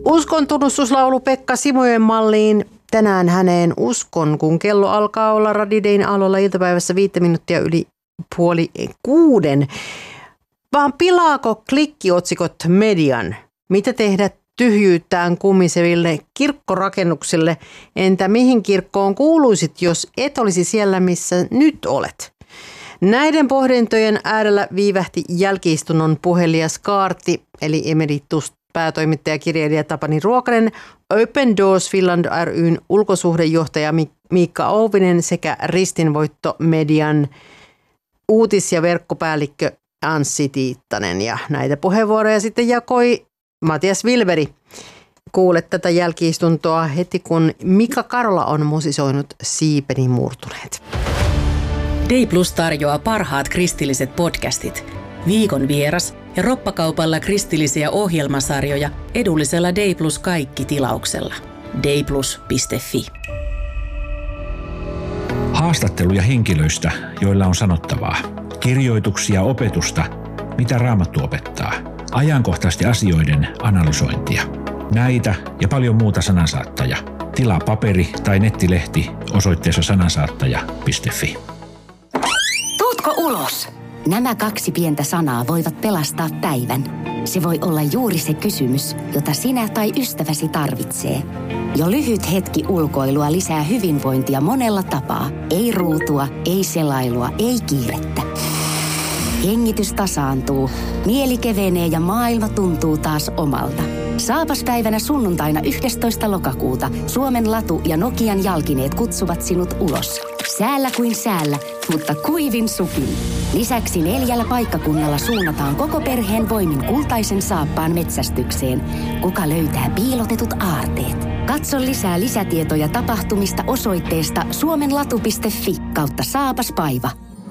Uskontunnustuslaulu Pekka Simojen malliin. Tänään häneen uskon, kun kello alkaa olla Radio Dayn aallolla iltapäivässä 5 minuuttia yli 5:30. Vaan pilaako klikkiotsikot median? Mitä tehdä tyhjyyttään kumiseville kirkkorakennuksille? Entä mihin kirkkoon kuuluisit, jos et olisi siellä, missä nyt olet? Näiden pohdintojen äärellä viivähti jälki-istunnon puhelias kaarti, eli emeritus päätoimittaja kirjailija Tapani Ruokanen, Open Doors Finland ry:n ulkosuhdejohtaja Miikka Ouvinen sekä Ristinvoitto Median uutis- ja verkkopäällikkö Anssi Tiittanen. Ja näitä puheenvuoroja sitten jakoi Matias Wilberi. Kuulet tätä jälki-istuntoa heti, kun Mika Karola on musisoinut Siipeni murtuneet. Day Plus tarjoaa parhaat kristilliset podcastit, viikon vieras ja roppakaupalla kristillisiä ohjelmasarjoja edullisella Day Plus kaikki -tilauksella. dayplus.fi. Haastatteluja henkilöistä, joilla on sanottavaa. Kirjoituksia, opetusta, mitä Raamattu opettaa. Ajankohtaisten asioiden analysointia. Näitä ja paljon muuta Sanansaattaja. Tilaa paperi- tai nettilehti osoitteessa sanansaattaja.fi. Tuutko ulos? Nämä 2 pientä sanaa voivat pelastaa päivän. Se voi olla juuri se kysymys, jota sinä tai ystäväsi tarvitsee. Jo lyhyt hetki ulkoilua lisää hyvinvointia monella tapaa. Ei ruutua, ei selailua, ei kiirettä. Hengitys tasaantuu, mieli kevenee ja maailma tuntuu taas omalta. Saapaspäivänä sunnuntaina 11. lokakuuta Suomen Latu ja Nokian jalkineet kutsuvat sinut ulos. Säällä kuin säällä, mutta kuivin supin. Lisäksi 4 paikkakunnalla suunnataan koko perheen voimin kultaisen saappaan metsästykseen. Kuka löytää piilotetut aarteet? Katso lisää lisätietoja tapahtumista osoitteesta suomenlatu.fi/saapaspaiva.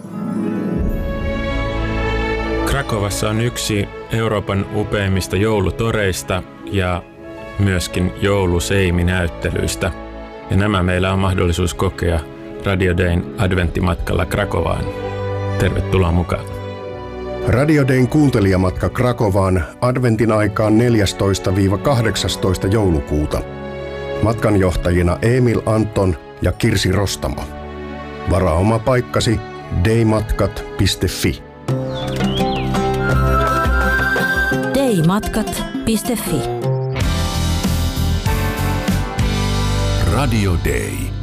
Krakovassa on yksi Euroopan upeimmista joulutoreista ja myöskin jouluseiminäyttelyistä. Ja nämä meillä on mahdollisuus kokea Radio Dayn adventtimatkalla Krakovaan. Tervetuloa mukaan. Radio Dayn kuuntelijamatka Krakovaan adventin aikaan 14-18 joulukuuta. Matkanjohtajina Emil Anton ja Kirsi Rostamo. Varaa oma paikkasi daymatkat.fi. daymatkat.fi. Radio Day.